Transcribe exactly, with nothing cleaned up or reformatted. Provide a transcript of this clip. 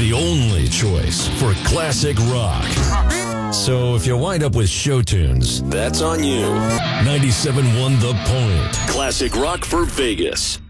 the only choice for classic rock. So if you wind up with show tunes, that's on you. ninety-seven point one The Point. Classic rock for Vegas.